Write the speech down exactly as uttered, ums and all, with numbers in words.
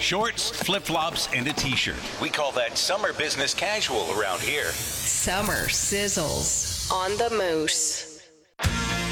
Shorts, flip-flops, and a t-shirt. We call that summer business casual around here. Summer sizzles on the Moose.